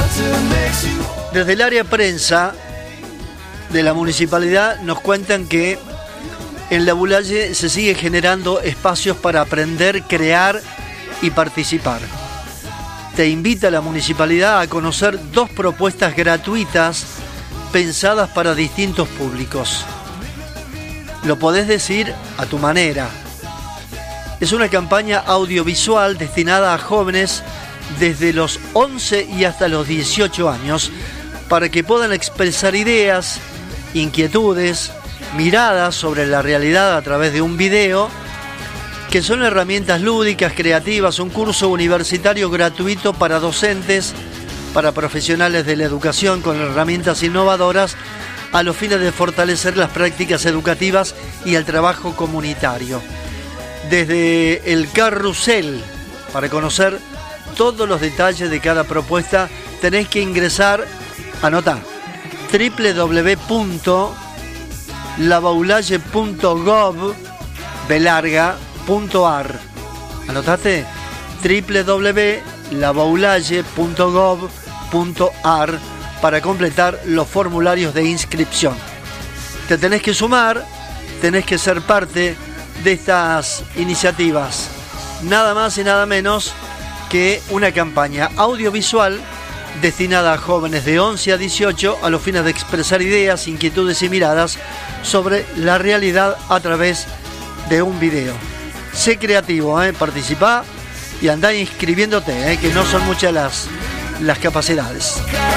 Desde el área prensa de la municipalidad nos cuentan que en La Boulaye se sigue generando espacios para aprender, crear y participar. Te invita la municipalidad a conocer 2 propuestas gratuitas pensadas para distintos públicos. Lo podés decir a tu manera. Es una campaña audiovisual destinada a jóvenes desde los 11 y hasta los 18 años para que puedan expresar ideas, inquietudes, miradas sobre la realidad a través de un video, que son herramientas lúdicas, creativas, un curso universitario gratuito para docentes, para profesionales de la educación con herramientas innovadoras a los fines de fortalecer las prácticas educativas y el trabajo comunitario. Desde el carrusel, para conocer todos los detalles de cada propuesta, tenés que ingresar, anotá, www.laboulaye.gov.ar. ¿Anotaste? www.laboulaye.gov.ar para completar los formularios de inscripción. Te tenés que sumar, tenés que ser parte de estas iniciativas. Nada más y nada menos que una campaña audiovisual destinada a jóvenes de 11 a 18 a los fines de expresar ideas, inquietudes y miradas sobre la realidad a través de un video. Sé creativo, participá y andá inscribiéndote, que no son muchas las capacidades.